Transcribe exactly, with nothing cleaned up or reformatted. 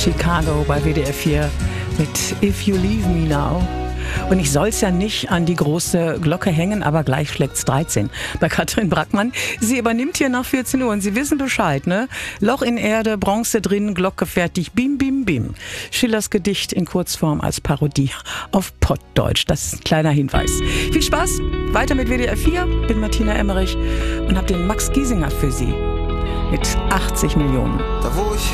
Chicago bei W D R vier mit If You Leave Me Now. Und ich soll's ja nicht an die große Glocke hängen, aber gleich schlägt's dreizehn. Bei Katrin Brackmann. Sie übernimmt hier nach vierzehn Uhr und Sie wissen Bescheid, ne? Loch in Erde, Bronze drin, Glocke fertig, bim, bim, bim. Schillers Gedicht in Kurzform als Parodie auf Pottdeutsch. Das ist ein kleiner Hinweis. Viel Spaß, weiter mit W D R vier. Bin Martina Emmerich und hab den Max Giesinger für Sie mit achtzig Millionen. Da wo ich